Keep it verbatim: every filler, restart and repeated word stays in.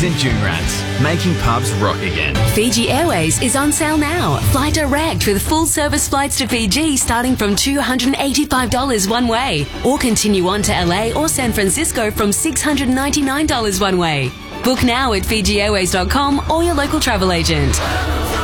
and Joonrats, making pubs rock again. Fiji Airways is on sale now. Fly direct with full-service flights to Fiji starting from two hundred eighty-five dollars one way, or continue on to L A or San Francisco from six hundred ninety-nine dollars one way. Book now at Fiji Airways dot com or your local travel agent.